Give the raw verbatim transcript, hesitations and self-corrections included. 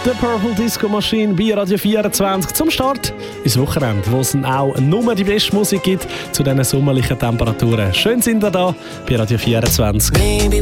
The Purple Disco Machine bei Radio vierundzwanzig zum Start ins Wochenende, wo es auch nur die beste Musik gibt zu diesen sommerlichen Temperaturen. Schön sind ihr da bei Radio vierundzwanzig. Maybe